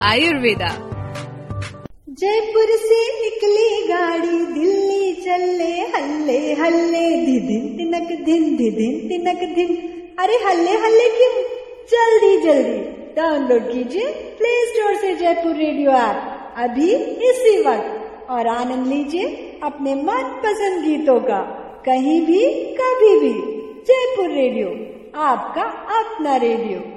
आयुर्वेदा। जयपुर से निकली गाड़ी, दिल्ली चले हल्ले हल्ले, धिदिन तिनक धिन धिदिन तिनक धिन। अरे हल्ले हल्ले क्यों, जल्दी जल्दी डाउनलोड कीजिए प्ले स्टोर से जयपुर रेडियो ऐप अभी इसी वक्त और आनंद लीजिए अपने मनपसंद गीतों का, कहीं भी कभी भी। जयपुर रेडियो, आपका अपना रेडियो।